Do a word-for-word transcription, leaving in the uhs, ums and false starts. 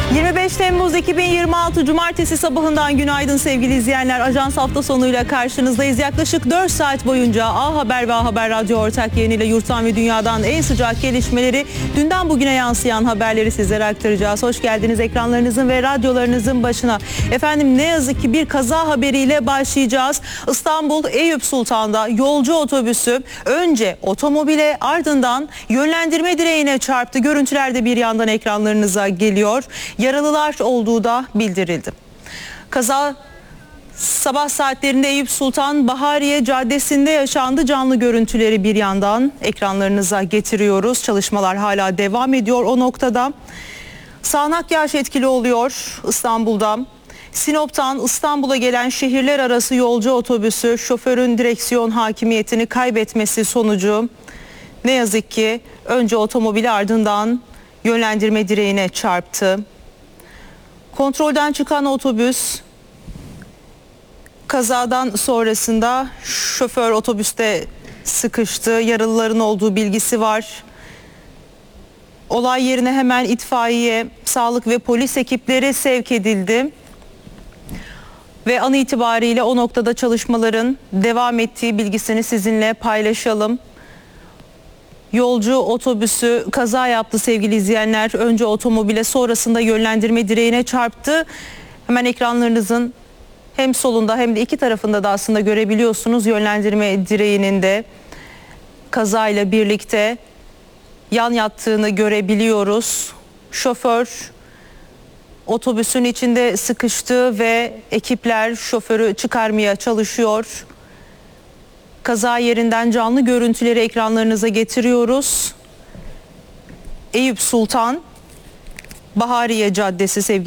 yirmi beş Temmuz iki bin yirmi altı Cumartesi sabahından günaydın sevgili izleyenler. Ajans hafta sonuyla karşınızdayız. Yaklaşık dört saat boyunca A Haber ve A Haber Radyo ortak yayınıyla yurttan ve dünyadan en sıcak gelişmeleri, dünden bugüne yansıyan haberleri sizlere aktaracağız. Hoş geldiniz ekranlarınızın ve radyolarınızın başına. Efendim, ne yazık ki bir kaza haberiyle başlayacağız. İstanbul Eyüp Sultan'da yolcu otobüsü önce otomobile, ardından yönlendirme direğine çarptı. Görüntüler de bir yandan ekranlarınıza geliyor. Yaralılar olduğu da bildirildi. Kaza sabah saatlerinde Eyüp Sultan Bahariye Caddesi'nde yaşandı. Canlı görüntüleri bir yandan ekranlarınıza getiriyoruz. Çalışmalar hala devam ediyor o noktada. Sağanak yağış etkili oluyor İstanbul'da. Sinop'tan İstanbul'a gelen şehirler arası yolcu otobüsü şoförün direksiyon hakimiyetini kaybetmesi sonucu ne yazık ki önce otomobili, ardından yönlendirme direğine çarptı. Kontrolden çıkan otobüs kazadan sonrasında şoför otobüste sıkıştı. Yaralıların olduğu bilgisi var. Olay yerine hemen itfaiye, sağlık ve polis ekipleri sevk edildi. Ve an itibariyle o noktada çalışmaların devam ettiği bilgisini sizinle paylaşalım. Yolcu otobüsü kaza yaptı sevgili izleyenler. Önce otomobile, sonrasında yönlendirme direğine çarptı. Hemen ekranlarınızın hem solunda hem de iki tarafında da aslında görebiliyorsunuz. Yönlendirme direğinin de kazayla birlikte yan yattığını görebiliyoruz. Şoför otobüsün içinde sıkıştı ve ekipler şoförü çıkarmaya çalışıyor. Kaza yerinden canlı görüntüleri ekranlarınıza getiriyoruz. Eyüp Sultan Bahariye Caddesi sevgili